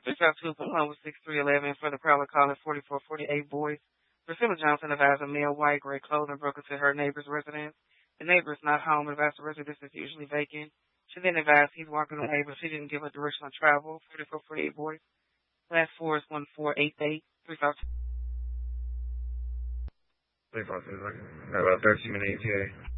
352 Oklahoma 6311 for the Prowler calling 4448 boys. Priscilla Johnson advised a male white gray clothing broke into her neighbor's residence. The neighbor is not home and advised the residence is usually vacant. She then advised he's walking away, but she didn't give a direction of travel. 4448 boys. Last four is 1488. 352. 352. Got about 13 minutes here.